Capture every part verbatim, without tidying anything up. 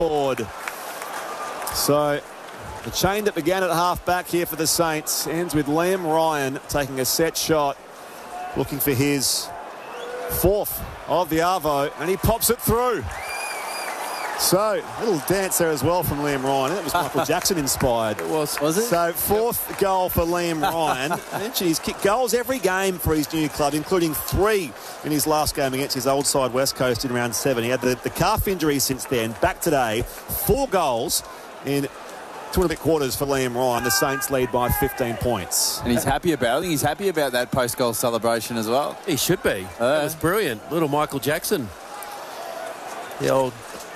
forward. So the chain that began at half-back here for the Saints ends with Liam Ryan taking a set shot, looking for his fourth of the Arvo, and he pops it through. So, a little dance there as well from Liam Ryan. That was Michael Jackson inspired. It was, was it? So, fourth yep. goal for Liam Ryan. Mentioned he's kicked goals every game for his new club, including three in his last game against his old side West Coast in round seven. He had the, the calf injury since then. Back today, four goals in two and a bit quarters for Liam Ryan. The Saints lead by fifteen points. And he's happy about it. I think he's happy about that post-goal celebration as well. He should be. Uh, that was brilliant. Little Michael Jackson. The old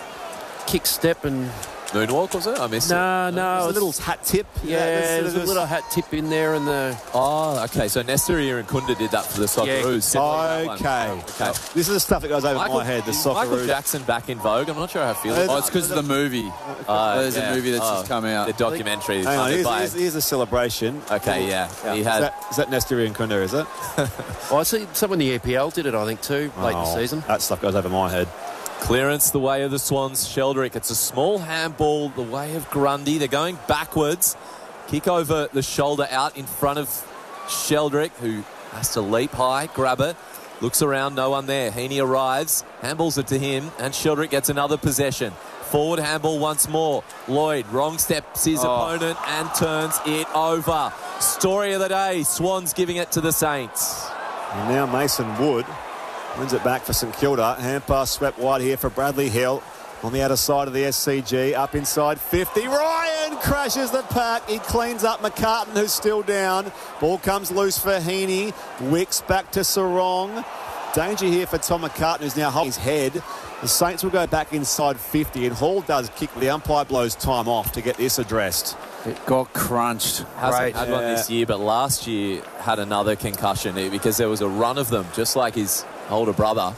kick step and moonwalk, was it? I missed no, it. No, no. It was a little hat tip. Yeah, yeah there's a little hat tip in there. And the oh, okay. So Nestaria and Kunda did that for the Socceroos. Yeah. Okay. okay. This is the stuff that goes over Michael, my head. The Socceroos. Michael Jackson back in vogue. I'm not sure how I feel. Oh, it's because of the movie. Uh, There's yeah. a movie that's oh, just come out. The documentary. Hang on, here's, here's, here's a celebration. Okay, yeah. yeah. He had. Is that, is that Nestaria and Kunda? Is it? Well, I see someone in the E P L did it. I think too late oh, in the season. That stuff goes over my head. Clearance the way of the Swans. Sheldrick. It's a small handball the way of Grundy. They're going backwards. Kick over the shoulder out in front of Sheldrick, who has to leap high, grab it. Looks around, no one there. Heaney arrives, handballs it to him, and Sheldrick gets another possession. Forward handball once more. Lloyd, wrong steps his oh. opponent and turns it over. Story of the day, Swans giving it to the Saints. And now Mason Wood wins it back for St Kilda. Hand pass swept wide here for Bradley Hill. On the outer side of the S C G, up inside fifty. Ryan crashes the pack. He cleans up McCartan, who's still down. Ball comes loose for Heaney. Wicks back to Sarong. Danger here for Tom McCartan, who's now holding his head. The Saints will go back inside fifty, and Hall does kick, but the umpire blows time off to get this addressed. It got crunched. Hasn't right. had yeah. one this year, but last year had another concussion because there was a run of them, just like his older brother.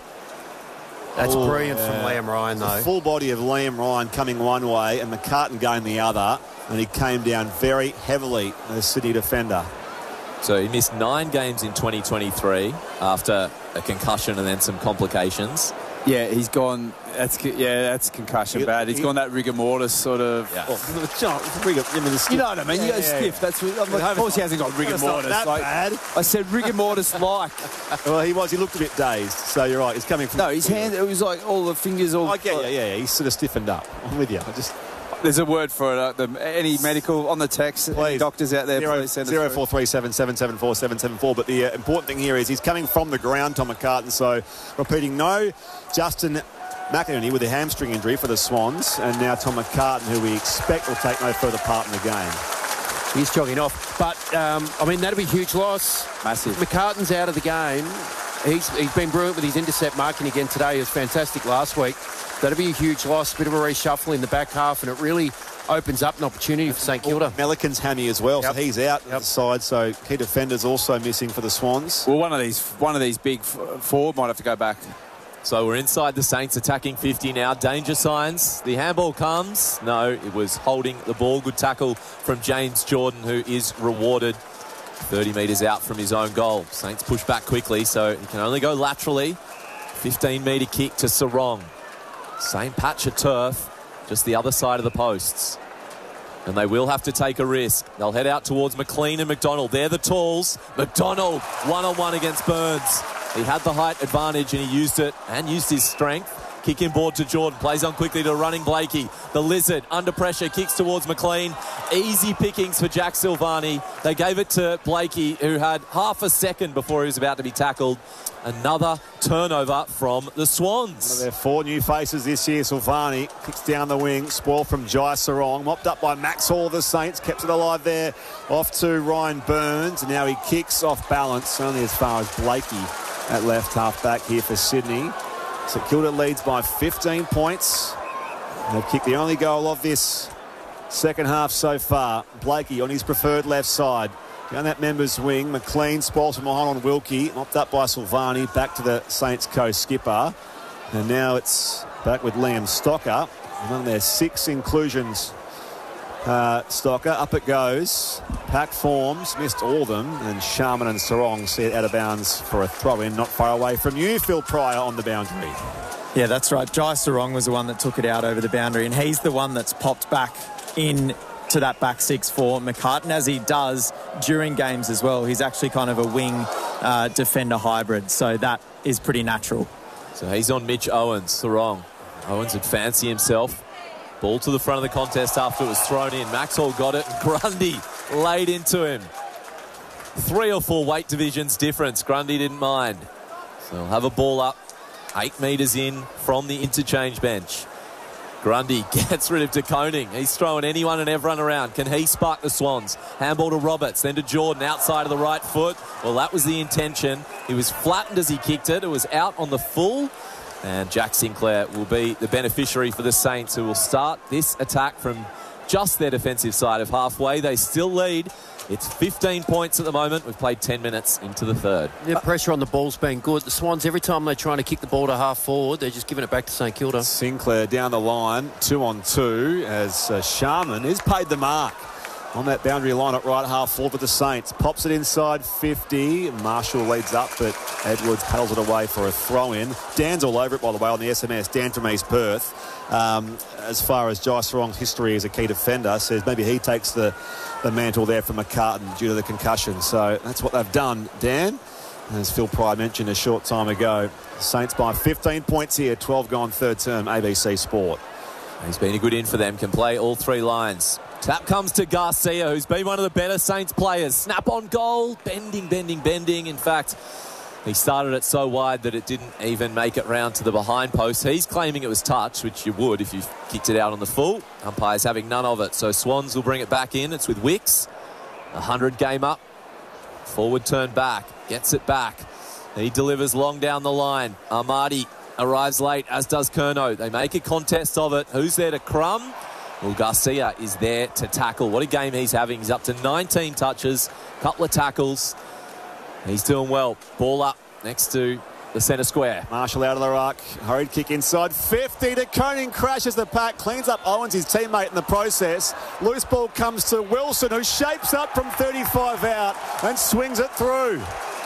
That's Ooh, brilliant yeah. from Liam Ryan, though. The full body of Liam Ryan coming one way and McCartan going the other, and he came down very heavily, the Sydney defender. So he missed nine games in twenty twenty-three after a concussion and then some complications. Yeah, he's gone. That's yeah, that's concussion he, bad. He's he, gone that rigor mortis sort of. Yeah. Well, John, rigor, I mean, you know what I mean? Yeah, you go yeah, stiff. Yeah. That's what, like, of course he hasn't got rigor mortis. That like, bad. I said rigor mortis like. Well, he was. He looked a bit dazed. So you're right. He's coming from. No, his hand. It was like all the fingers. All. I get yeah, yeah, yeah. He's sort of stiffened up. I'm with you. I just. There's a word for it. Uh, the, any medical on the text, any doctors out there, zero, please send zero four three seven seven seven four seven seven four. But the uh, important thing here is he's coming from the ground, Tom McCartan. So repeating, no Justin McInerney with a hamstring injury for the Swans, and now Tom McCartan, who we expect will take no further part in the game. He's jogging off, but um, I mean that'll be a huge loss. Massive. McCartan's out of the game. He's he's been brilliant with his intercept marking again today. He was fantastic last week. That'll be a huge loss. Bit of a reshuffle in the back half, and it really opens up an opportunity for St Kilda. Melican's hammy as well, yep. so he's out yep. the side. So key defenders also missing for the Swans. Well, one of these one of these big forward might have to go back. So we're inside the Saints attacking fifty now. Danger signs. The handball comes. No, it was holding the ball. Good tackle from James Jordan, who is rewarded thirty metres out from his own goal. Saints push back quickly, so he can only go laterally. fifteen metre kick to Sarong. Same patch of turf, just the other side of the posts. And they will have to take a risk. They'll head out towards McLean and McDonald. They're the talls. McDonald, one-on-one against Burns. He had the height advantage and he used it and used his strength. Kick inboard to Jordan. Plays on quickly to running Blakey. The Lizard, under pressure, kicks towards McLean. Easy pickings for Jack Silvani. They gave it to Blakey, who had half a second before he was about to be tackled. Another turnover from the Swans. One of their four new faces this year, Silvani. Kicks down the wing. Spoil from Jai Sarong. Mopped up by Max Hall of the Saints. Kept it alive there. Off to Ryan Burns. And now he kicks off balance. Only as far as Blakey at left half back here for Sydney. St Kilda leads by fifteen points. They've kicked the only goal of this second half so far. Blakey on his preferred left side. Down that members wing. McLean spoils from behind on Wilkie. Mopped up by Silvani. Back to the Saints coast skipper. And now it's back with Liam Stocker. Among their six inclusions, uh, Stocker. Up it goes. Pack forms. Missed all of them. And Sharman and Sarong see it out of bounds for a throw-in. Not far away from you, Phil Pryor on the boundary. Yeah, that's right. Jai Sarong was the one that took it out over the boundary, and he's the one that's popped back in to that back six for McCartan, as he does during games as well. He's actually kind of a wing uh, defender hybrid, so that is pretty natural. So he's on Mitch Owens, Sarong. Owens would fancy himself. Ball to the front of the contest after it was thrown in. Maxwell got it, and Grundy laid into him. Three or four weight divisions difference. Grundy didn't mind. So he'll have a ball up, eight metres in from the interchange bench. Grundy gets rid of De Koning. He's throwing anyone and everyone around. Can he spark the Swans? Handball to Roberts, then to Jordan, outside of the right foot. Well, that was the intention. He was flattened as he kicked it. It was out on the full. And Jack Sinclair will be the beneficiary for the Saints, who will start this attack from just their defensive side of halfway. They still lead. It's fifteen points at the moment. We've played ten minutes into the third. The pressure on the ball's been good. The Swans, every time they're trying to kick the ball to half forward, they're just giving it back to St Kilda. Sinclair down the line, two on two, as uh, Sharman has paid the mark on that boundary line at right half forward for the Saints. Pops it inside fifty. Marshall leads up, but Edwards paddles it away for a throw-in. Dan's all over it, by the way, on the S M S. Dan from East Perth. Um, as far as Jai Sarong's history as a key defender, says maybe he takes the, the mantle there from McCartan due to the concussion. So that's what they've done, Dan. As Phil Pryor mentioned a short time ago, Saints by fifteen points here, twelve gone third term, A B C Sport. He's been a good in for them, can play all three lines. Tap comes to Garcia, who's been one of the better Saints players. Snap on goal, bending, bending, bending. In fact, he started it so wide that it didn't even make it round to the behind post. He's claiming it was touch, which you would if you kicked it out on the full. Umpire's having none of it. So Swans will bring it back in. It's with Wicks. one hundred game up. Forward turn back. Gets it back. He delivers long down the line. Armadi arrives late, as does Curnow. They make a contest of it. Who's there to crumb? Well, Garcia is there to tackle. What a game he's having. He's up to nineteen touches, couple of tackles. He's doing well. Ball up next to the centre square. Marshall out of the ruck. Hurried kick inside fifty. De Koning crashes the pack. Cleans up Owens, his teammate, in the process. Loose ball comes to Wilson, who shapes up from thirty-five out and swings it through.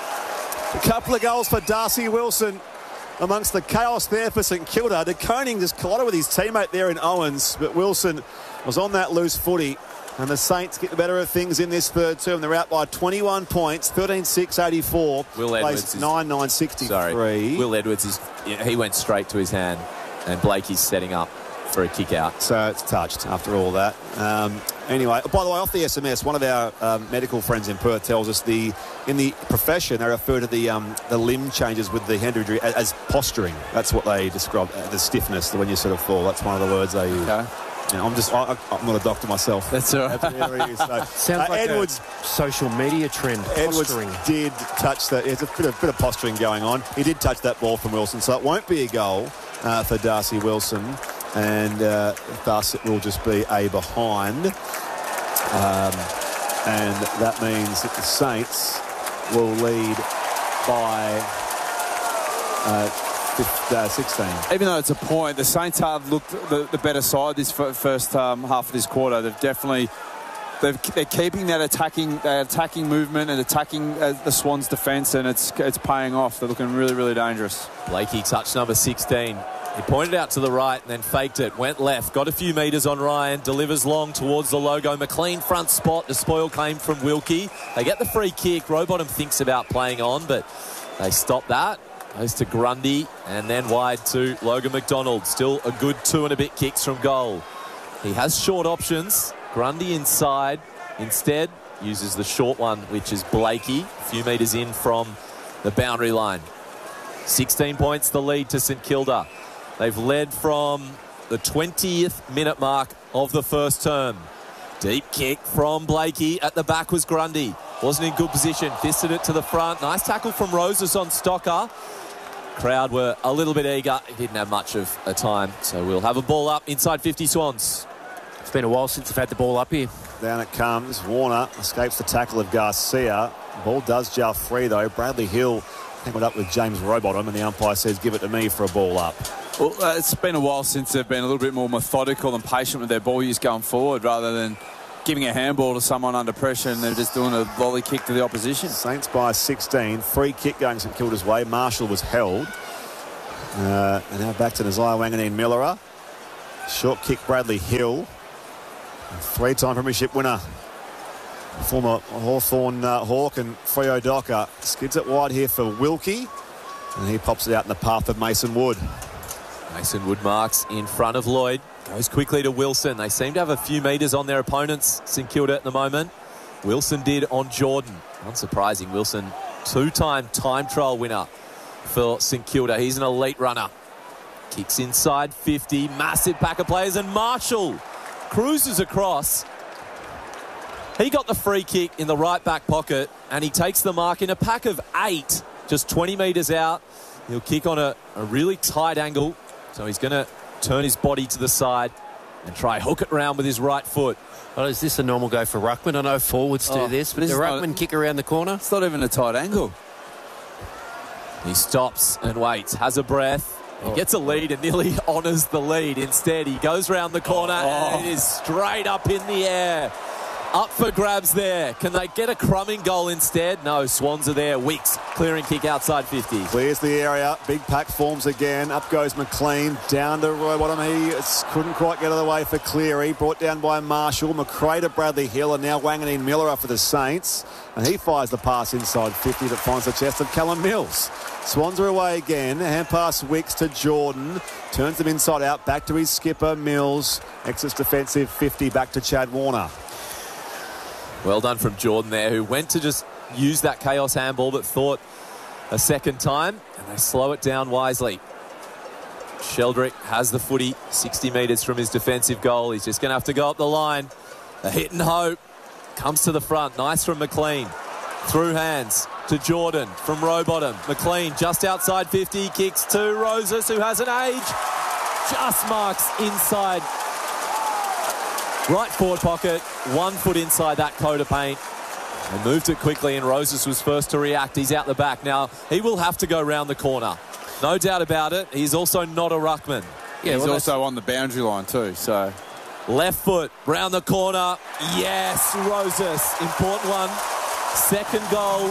A couple of goals for Darcy Wilson amongst the chaos there for St Kilda. De Koning just collided with his teammate there in Owens, but Wilson was on that loose footy. And the Saints get the better of things in this third term. They're out by twenty-one points, thirteen six eighty-four. Will Edwards is nine nine sixty-three. Sorry. Will Edwards is he went straight to his hand, and Blakey's setting up for a kick out. So it's touched after all that. Um, anyway, by the way, off the S M S, one of our um, medical friends in Perth tells us the in the profession they refer to the um, the limb changes with the hand injury as, as posturing. That's what they describe, uh, the stiffness, when you sort of fall. That's one of the words they use. Okay. You know, I'm just I, I'm not a doctor myself. That's all right. That's so, Sounds uh, like Edwards, a social media trend. Edwards Posturing. did touch that. There's a bit of, bit of posturing going on. He did touch that ball from Wilson, so it won't be a goal uh, for Darcy Wilson. And uh, thus it will just be a behind. Um, and that means that the Saints will lead by uh, sixteen. Even though it's a point, the Saints have looked the, the better side this first um, half of this quarter. They've definitely they've, they're keeping that attacking that attacking movement and attacking uh, the Swans' defence, and it's it's paying off. They're looking really really dangerous. Blakey touch number sixteen. He pointed out to the right and then faked it. Went left. Got a few metres on Ryan. Delivers long towards the logo. McLean front spot. The spoil claim from Wilkie. They get the free kick. Rowbottom thinks about playing on, but they stop that. Goes to Grundy and then wide to Logan McDonald. Still a good two and a bit kicks from goal. He has short options. Grundy inside. Instead, uses the short one, which is Blakey. A few metres in from the boundary line. sixteen points the lead to St Kilda. They've led from the twentieth minute mark of the first term. Deep kick from Blakey. At the back was Grundy. Wasn't in good position. Fisted it to the front. Nice tackle from Roses on Stocker. Crowd were a little bit eager. He didn't have much of a time. So we'll have a ball up inside fifty Swans. It's been a while since they've had the ball up here. Down it comes. Warner escapes the tackle of Garcia. Ball does jar free though. Bradley Hill tangled up with James Rowbottom, and the umpire says give it to me for a ball up. Well, uh, it's been a while since they've been a little bit more methodical and patient with their ball use going forward, rather than giving a handball to someone under pressure and they're just doing a volley kick to the opposition. Saints by sixteen. Free kick going St Kilda's way. Marshall was held. Uh, and now back to Nasiah Wanganeen-Millera. Short kick, Bradley Hill. Three-time premiership winner, former Hawthorn uh, Hawk, and Freo Docker skids it wide here for Wilkie, and he pops it out in the path of Mason Wood. Mason Wood marks in front of Lloyd. Goes quickly to Wilson. They seem to have a few metres on their opponents, St Kilda at the moment. Wilson did on Jordan. Unsurprising, Wilson, two-time time trial winner for St Kilda. He's an elite runner. Kicks inside fifty. Massive pack of players, and Marshall cruises across. He got the free kick in the right back pocket, and he takes the mark in a pack of eight, just twenty metres out. He'll kick on a, a really tight angle, so he's going to turn his body to the side and try hook it round with his right foot. Well, is this a normal go for ruckman? I know forwards do Oh, this, but this the is ruckman not- kick around the corner. It's not even a tight angle. He stops and waits, has a breath. He gets a lead and nearly honours the lead. Instead, he goes round the corner Oh. and it is straight up in the air. Up for grabs there. Can they get a crumbing goal instead? No, Swans are there. Weeks clearing kick outside fifty. Clears the area. Big pack forms again. Up goes McLean. Down to Roy Bottom. He couldn't quite get out of the way for Cleary. Brought down by Marshall. McRae to Bradley Hill. And now Wanganeen-Millera for the Saints. And he fires the pass inside fifty that finds the chest of Callum Mills. Swans are away again. Hand pass Wicks to Jordan. Turns them inside out. Back to his skipper, Mills. Exits defensive fifty. Back to Chad Warner. Well done from Jordan there, who went to just use that chaos handball but thought a second time, and they slow it down wisely. Sheldrick has the footy sixty metres from his defensive goal. He's just going to have to go up the line. A hit and hope comes to the front. Nice from McLean. Through hands to Jordan from Rowbottom. McLean just outside fifty, kicks to Roses, who has an age. Just marks inside right forward pocket, one foot inside that coat of paint. They moved it quickly, and Roses was first to react. He's out the back. Now, he will have to go round the corner. No doubt about it. He's also not a ruckman. Yeah, He's well, also on the boundary line too, so... Left foot, round the corner. Yes, Roses. Important one. Second goal.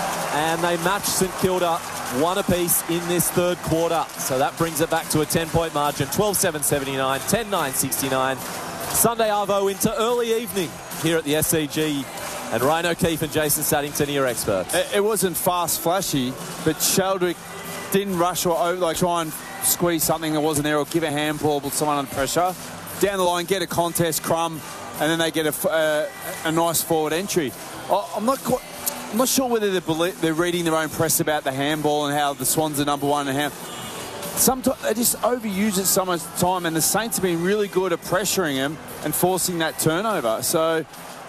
And they match St Kilda one apiece in this third quarter. So that brings it back to a ten-point margin. twelve seven seventy-nine, ten nine sixty-nine. Sunday Arvo into early evening here at the S C G. And Ryan O'Keefe and Jason Saddington are your experts. It, it wasn't fast, flashy, but Sheldrick didn't rush or over, like try and squeeze something that wasn't there or give a handball with someone under pressure. Down the line, get a contest, crumb, and then they get a, uh, a nice forward entry. I, I'm not quite, I'm not sure whether they're, belie- they're reading their own press about the handball and how the Swans are number one and how... Sometimes they just overuse it so much time, and the Saints have been really good at pressuring him and forcing that turnover. So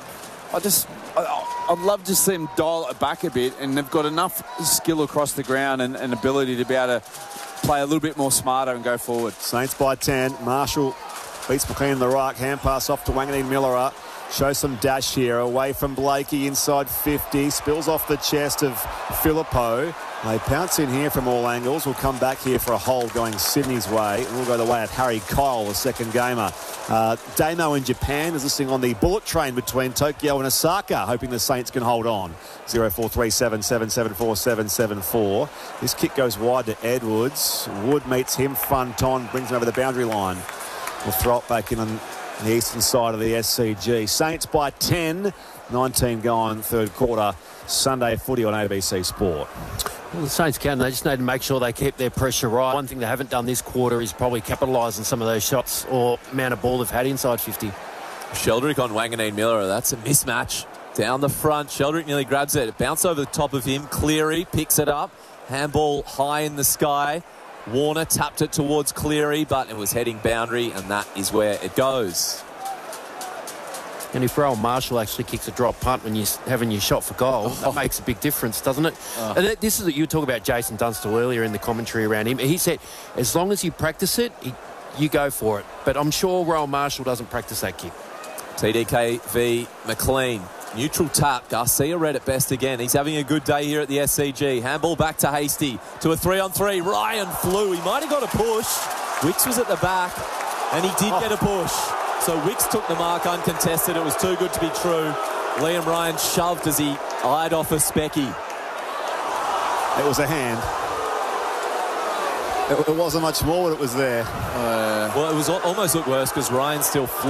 I just, I, I'd love to see them dial it back a bit, and they've got enough skill across the ground and, and ability to be able to play a little bit more smarter and go forward. Saints by ten. Marshall beats McLean in the ruck. Hand pass off to Wanganeen-Millera. Shows some dash here. Away from Blakey inside fifty. Spills off the chest of Filippo. They pounce in here from all angles. We'll come back here for a hold going Sydney's way. And we'll go the way of Harry Kyle, the second gamer. Uh, Damo in Japan is listening on the bullet train between Tokyo and Osaka, hoping the Saints can hold on. zero four three seven, seven seven four, seven seven four. This kick goes wide to Edwards. Wood meets him front on, brings him over the boundary line. We'll throw it back in on the eastern side of the S C G. Saints by ten. nineteen going third quarter. Sunday footy on A B C Sport. Well, the Saints can. They just need to make sure they keep their pressure right. One thing they haven't done this quarter is probably capitalise on some of those shots or amount of ball they've had inside fifty. Sheldrick on Wanganeen-Millera. That's a mismatch. Down the front. Sheldrick nearly grabs it. It bounced over the top of him. Cleary picks it up. Handball high in the sky. Warner tapped it towards Cleary, but it was heading boundary, and that is where it goes. And if Rowan Marshall actually kicks a drop punt when you're having your shot for goal, that makes a big difference, doesn't it? Oh. And this is what you were talking about Jason Dunstall earlier in the commentary around him. He said, as long as you practice it, he, you go for it. But I'm sure Rowan Marshall doesn't practice that kick. T D K v McLean. Neutral tap. Garcia read it best again. He's having a good day here at the S C G. Handball back to Hasty. To a three-on-three. Ryan flew. He might have got a push. Wicks was at the back, and he did oh. get a push. So Wicks took the mark uncontested. It was too good to be true. Liam Ryan shoved as he eyed off a specky. It was a hand. It, it wasn't much more, but it was there. Well, it was al- almost looked worse because Ryan still flew